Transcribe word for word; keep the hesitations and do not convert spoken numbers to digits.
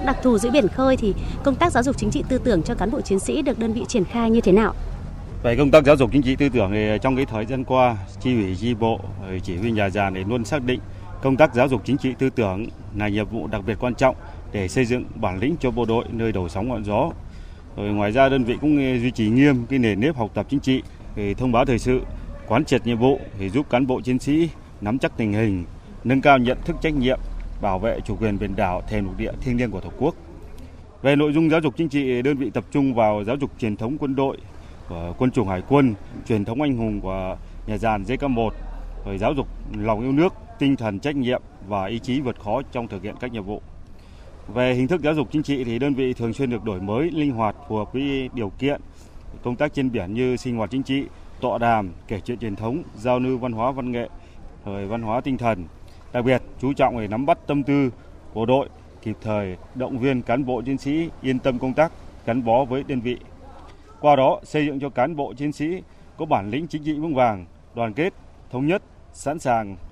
đặc thù giữa biển khơi thì công tác giáo dục chính trị tư tưởng cho cán bộ chiến sĩ được đơn vị triển khai như thế nào? Về công tác giáo dục chính trị tư tưởng thì trong cái thời gian qua, chi ủy chi bộ, chỉ huy nhà giàn để luôn xác định công tác giáo dục chính trị tư tưởng là nhiệm vụ đặc biệt quan trọng để xây dựng bản lĩnh cho bộ đội nơi đầu sóng ngọn gió. Rồi ngoài ra đơn vị cũng duy trì nghiêm cái nền nếp học tập chính trị, thông báo thời sự, quán triệt nhiệm vụ để giúp cán bộ chiến sĩ nắm chắc tình hình, nâng cao nhận thức trách nhiệm, bảo vệ chủ quyền biển đảo, thềm lục địa thiêng liêng của Tổ quốc. Về nội dung giáo dục chính trị, đơn vị tập trung vào giáo dục truyền thống quân đội của quân chủng hải quân, truyền thống anh hùng của nhà giàn J K một, rồi giáo dục lòng yêu nước, tinh thần trách nhiệm và ý chí vượt khó trong thực hiện các nhiệm vụ. Về hình thức giáo dục chính trị thì đơn vị thường xuyên được đổi mới, linh hoạt, phù hợp với điều kiện công tác trên biển như sinh hoạt chính trị, tọa đàm, kể chuyện truyền thống, giao lưu văn hóa văn nghệ, rồi văn hóa tinh thần. Đặc biệt chú trọng để nắm bắt tâm tư bộ đội, kịp thời động viên cán bộ chiến sĩ yên tâm công tác, gắn bó với đơn vị. Qua đó xây dựng cho cán bộ chiến sĩ có bản lĩnh chính trị vững vàng, đoàn kết, thống nhất, sẵn sàng